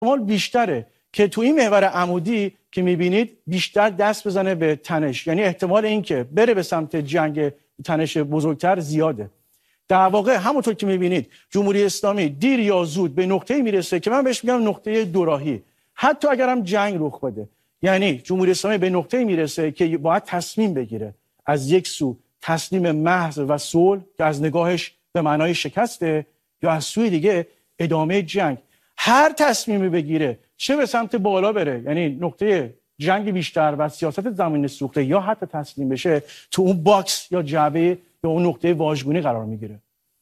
احتمال بیشتره که تو این محور عمودی که میبینید بیشتر دست بزنه به تنش، یعنی احتمال این که بره به سمت جنگ تنش بزرگتر زیاده. در واقع همونطور که میبینید جمهوری اسلامی دیر یا زود به نقطه‌ای میرسه که من بهش میگم نقطه دوراهی، حتی اگرم جنگ رخ بده. یعنی جمهوری اسلامی به نقطه‌ای میرسه که باید تصمیم بگیره، از یک سو تسلیم محض و صلح که از نگاهش به معنای شکسته، یا از سوی دیگه ادامه جنگ. هر تصمیمی بگیره، چه به سمت بالا بره، یعنی نقطه جنگ بیشتر و سیاست زمین سوخته، یا حتی تسلیم بشه، تو اون باکس یا جعبه یا اون نقطه واژگونی قرار میگیره.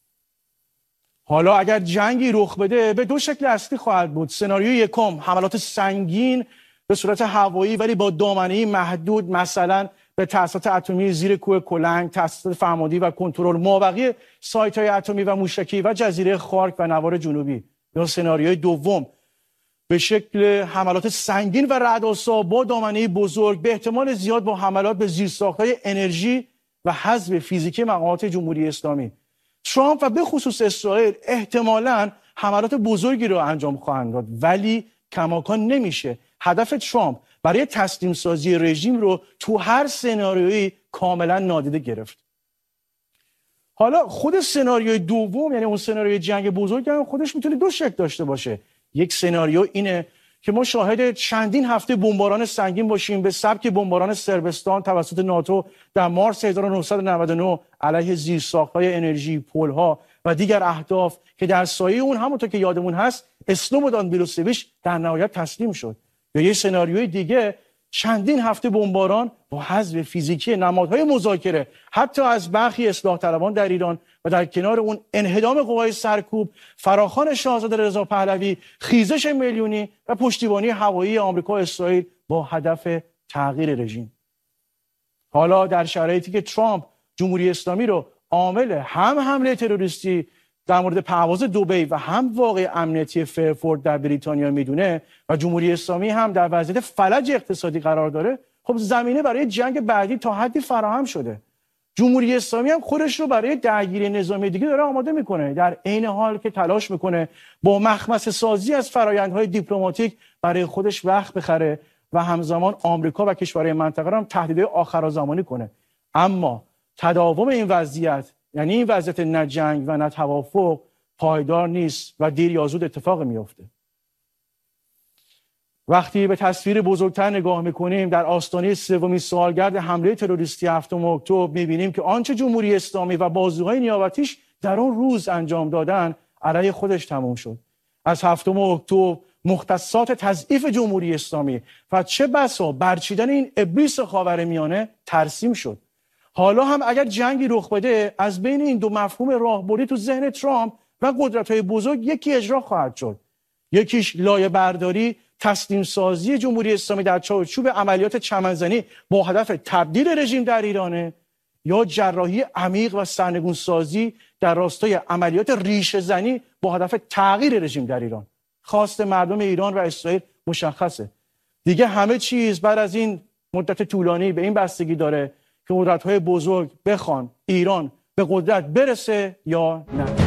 حالا اگر جنگی رخ بده به دو شکل اصلی خواهد بود. سناریوی یکم حملات سنگین به صورت هوایی ولی با دامنه‌ای محدود، مثلا به تأسیسات اتمی زیر کوه کلنگ، تأسیسات فرماندهی و کنترل مابقی سایت‌های اتمی و موشکی و جزیره خارک و نوار جنوبی. یا سناریوی دوم به شکل حملات سنگین و رعدآسا با دامنه‌ای بزرگ، به احتمال زیاد با حملات به زیرساخت‌های انرژی و حذف فیزیکی مقامات جمهوری اسلامی. ترامپ و به خصوص اسرائیل احتمالاً حملات بزرگی رو انجام خواهند داد، ولی کماکان نمیشه هدف ترامپ برای تسلیم سازی رژیم رو تو هر سناریویی کاملا نادیده گرفت. حالا خود سناریوی دوم، یعنی اون سناریوی جنگ بزرگ، هم خودش میتونه دو شکل داشته باشه. یک سناریو اینه که ما شاهد چندین هفته بمباران سنگین باشیم به سبک بمباران صربستان توسط ناتو در مارس 1999 علیه زیرساخت‌های انرژی، پل‌ها و دیگر اهداف که در سایه اون همونطور که یادمون هست اسلوبودان میلوسویچ در نهایت تسلیم شد. یا یه سناریوی دیگه چندین هفته بمباران با حذف فیزیکی نمادهای مذاکره حتی از برخی اصلاح طلبان در ایران و در کنار اون انهدام قوای سرکوب، فراخوان شاهزاده رضا پهلوی، خیزش میلیونی و پشتیبانی هوایی آمریکا و اسرائیل با هدف تغییر رژیم. حالا در شرایطی که ترامپ جمهوری اسلامی رو عامل هم حمله تروریستی در مورد پرواز دبی و هم واقع امنیتی فرفورد در بریتانیا میدونه و جمهوری اسلامی هم در وضعیت فلج اقتصادی قرار داره، خب زمینه برای جنگ بعدی تا حدی فراهم شده. جمهوری اسلامی هم خودش رو برای درگیری نظامی دیگه داره آماده میکنه، در عین حال که تلاش میکنه با مخمصه سازی از فرآیندهای دیپلماتیک برای خودش وقت بخره و همزمان آمریکا و کشورهای منطقه رو هم تهدیدهای آخرالزمانی کنه. اما تداوم این وضعیت، یعنی این وضعیت نه جنگ و نه توافق، پایدار نیست و دیر یا زود اتفاق میفته. وقتی به تصویر بزرگتر نگاه میکنیم، در آستانه سومین سالگرد حمله تروریستی 7 اکتبر میبینیم که آنچه جمهوری اسلامی و بازوهای نیابتیش در اون روز انجام دادن علیه خودش تموم شد. از 7 اکتبر مختصات تضعیف جمهوری اسلامی و چه بسا برچیدن این ابلیس خاورمیانه ترسیم شد. حالا هم اگر جنگی رخ بده، از بین این دو مفهوم راهبردی تو ذهن ترامپ و قدرت‌های بزرگ یکی اجرا خواهد شد. یکیش لایه برداری، تسلیم سازی جمهوری اسلامی در چارچوب عملیات چمنزنی با هدف تبدیل رژیم در ایرانه، یا جراحی عمیق و سرنگون سازی در راستای عملیات ریشه زنی با هدف تغییر رژیم در ایران. خواست مردم ایران و اسرائیل مشخصه. دیگه همه چیز بعد از این مدت طولانی به این بستگی داره که قدرت‌های بزرگ بخوان ایران به قدرت برسه یا نه.